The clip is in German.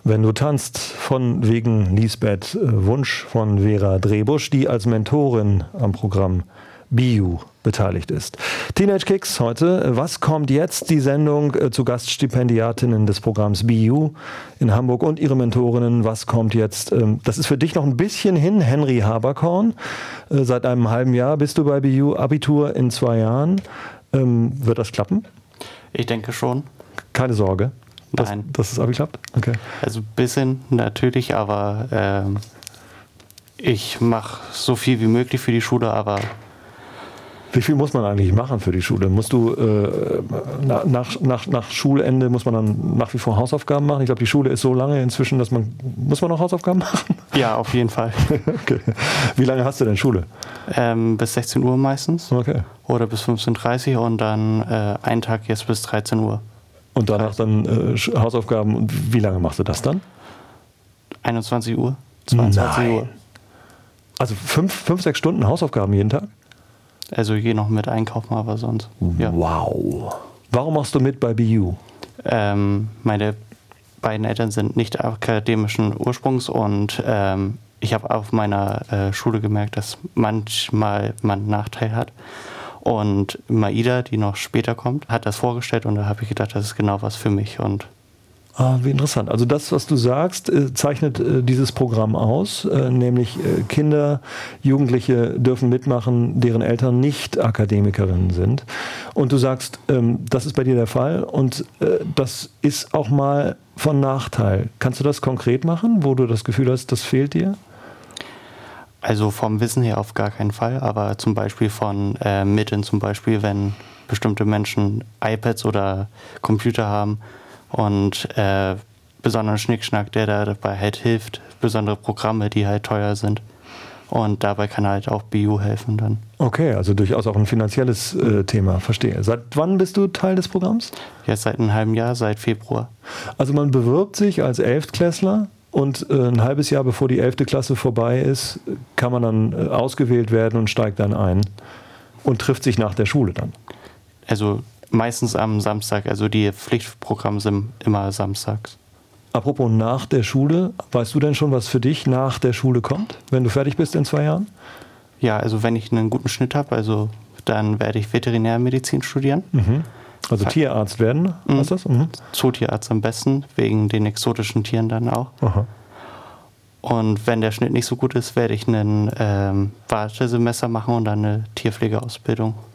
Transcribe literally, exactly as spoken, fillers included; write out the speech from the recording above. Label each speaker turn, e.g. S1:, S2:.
S1: Wenn du tanzt, von wegen Lisbeth äh, Wunsch von Vera Drehbusch, die als Mentorin am Programm B U beteiligt ist. Teenage Kicks heute. Was kommt jetzt? Die Sendung äh, zu Gaststipendiatinnen des Programms B U in Hamburg und ihre Mentorinnen. Was kommt jetzt? Ähm, das ist für dich noch ein bisschen hin. Henry Haberkorn. Äh, seit einem halben Jahr bist du bei B U. Abitur in zwei Jahren. Ähm, wird das klappen?
S2: Ich denke schon.
S1: Keine Sorge. Dass,
S2: Nein.
S1: dass es Abi klappt? Okay.
S2: Also ein bisschen natürlich, aber ähm, ich mache so viel wie möglich für die Schule, aber...
S1: Wie viel muss man eigentlich machen für die Schule? Musst du äh, nach, nach, nach Schulende muss man dann nach wie vor Hausaufgaben machen? Ich glaube, die Schule ist so lange inzwischen, dass man... Muss man noch Hausaufgaben machen?
S2: Ja, auf jeden Fall.
S1: Okay. Wie lange hast du denn Schule?
S2: Ähm, bis sechzehn Uhr meistens.
S1: Okay.
S2: Oder bis fünfzehn Uhr dreißig und dann äh, einen Tag jetzt bis dreizehn Uhr.
S1: Und danach dann äh, Hausaufgaben. Und wie lange machst du das dann?
S2: einundzwanzig Uhr, zweiundzwanzig Uhr.
S1: Also fünf, fünf, sechs Stunden Hausaufgaben jeden Tag?
S2: Also je noch mit einkaufen, aber sonst. Ja.
S1: Wow. Warum machst du mit bei B U?
S2: Ähm, meine beiden Eltern sind nicht akademischen Ursprungs und ähm, ich habe auf meiner äh, Schule gemerkt, dass manchmal man einen Nachteil hat. Und Maida, die noch später kommt, hat das vorgestellt und da habe ich gedacht, das ist genau was für mich. Und
S1: Ah, wie interessant. Also das, was du sagst, zeichnet dieses Programm aus, nämlich Kinder, Jugendliche dürfen mitmachen, deren Eltern nicht Akademikerinnen sind. Und du sagst, das ist bei dir der Fall und das ist auch mal von Nachteil. Kannst du das konkret machen, wo du das Gefühl hast, das fehlt dir?
S2: Also vom Wissen her auf gar keinen Fall, aber zum Beispiel von äh, Mitteln, zum Beispiel, wenn bestimmte Menschen iPads oder Computer haben und äh, besonderen Schnickschnack, der da dabei halt hilft, besondere Programme, die halt teuer sind. Und dabei kann halt auch B U helfen dann.
S1: Okay, also durchaus auch ein finanzielles äh, Thema, verstehe. Seit wann bist du Teil des Programms?
S2: Jetzt seit einem halben Jahr, seit Februar.
S1: Also man bewirbt sich als Elftklässler und äh, ein halbes Jahr bevor die elfte Klasse vorbei ist, kann man dann äh, ausgewählt werden und steigt dann ein und trifft sich nach der Schule dann.
S2: Also meistens am Samstag, also die Pflichtprogramme sind immer samstags.
S1: Apropos nach der Schule, weißt du denn schon, was für dich nach der Schule kommt, wenn du fertig bist in zwei Jahren?
S2: Ja, also wenn ich einen guten Schnitt habe, also dann werde ich Veterinärmedizin studieren.
S1: Mhm. Also Tierarzt werden,
S2: mhm.
S1: was ist das? Mhm.
S2: Zootierarzt am besten, wegen den exotischen Tieren dann auch.
S1: Aha.
S2: Und wenn der Schnitt nicht so gut ist, werde ich ein ähm, Wartesemester machen und dann eine Tierpflegeausbildung.